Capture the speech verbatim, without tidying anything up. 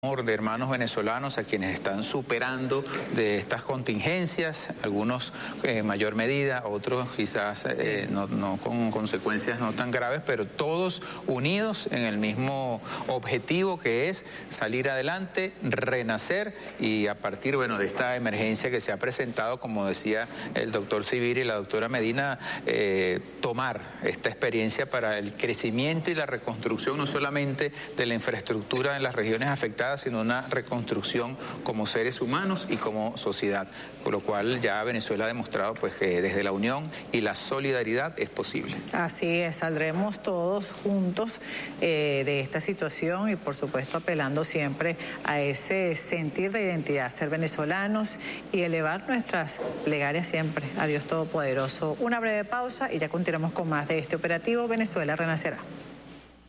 de hermanos venezolanos a quienes están superando de estas contingencias, algunos en mayor medida, otros quizás eh, no, no con consecuencias no tan graves, pero todos unidos en el mismo objetivo, que es salir adelante, renacer y a partir, bueno, de esta emergencia que se ha presentado, como decía el doctor Siviri y la doctora Medina, eh, tomar esta experiencia para el crecimiento y la reconstrucción no solamente de la infraestructura en las regiones afectadas, sino una reconstrucción como seres humanos y como sociedad, por lo cual ya Venezuela ha demostrado pues que desde la unión y la solidaridad es posible. Así es, saldremos todos juntos eh, de esta situación y por supuesto apelando siempre a ese sentir de identidad, ser venezolanos y elevar nuestras plegarias siempre a Dios Todopoderoso. Una breve pausa y ya continuamos con más de este operativo Venezuela Renacerá.